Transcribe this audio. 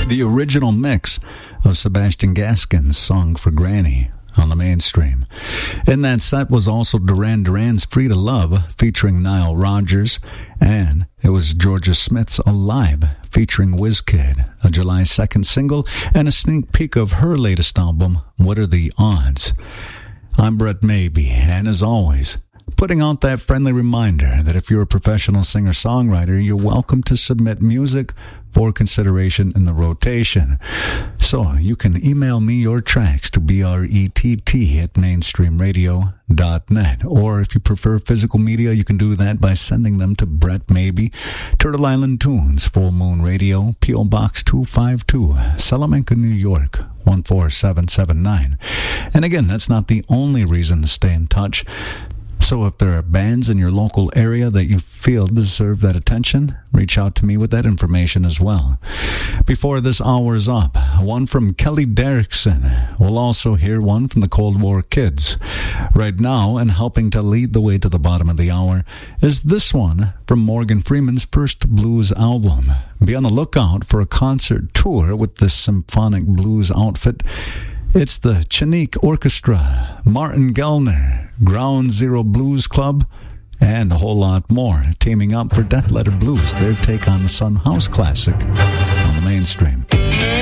the original mix of Sebastian Gaskin's song For Granny on the Mainstream. In that set was also Duran Duran's Free to Love featuring Nile Rodgers, and it was Georgia Smith's Alive featuring WizKid, a July 2nd single and a sneak peek of her latest album, What Are the Odds? I'm Brett Maybe, and as always, putting out that friendly reminder that if you're a professional singer-songwriter, you're welcome to submit music for consideration in the rotation. So you can email me your tracks to brett@mainstreamradio.net. Or if you prefer physical media, you can do that by sending them to Brett Maybe, Turtle Island Tunes, Full Moon Radio, P.O. Box 252, Salamanca, New York, 14779. And again, that's not the only reason to stay in touch. So if there are bands in your local area that you feel deserve that attention, reach out to me with that information as well. Before this hour is up, one from Kelly Derrickson. We'll also hear one from the Cold War Kids. Right now, and helping to lead the way to the bottom of the hour, is this one from Morgan Freeman's first blues album. Be on the lookout for a concert tour with this symphonic blues outfit. It's the Chinook Orchestra, Martin Gellner, Ground Zero Blues Club, and a whole lot more, teaming up for Death Letter Blues, their take on the Son House classic on the Mainstream.